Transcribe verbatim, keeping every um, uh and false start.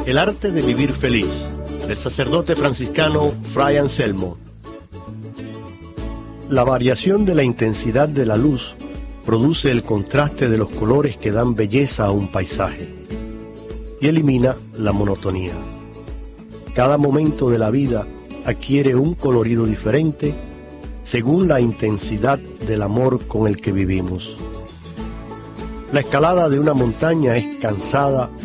El arte de vivir feliz, del sacerdote franciscano Fray Anselmo. La variación de la intensidad de la luz produce el contraste de los colores que dan belleza a un paisaje y elimina la monotonía. Cada momento de la vida adquiere un colorido diferente según la intensidad del amor con el que vivimos. La escalada de una montaña es cansada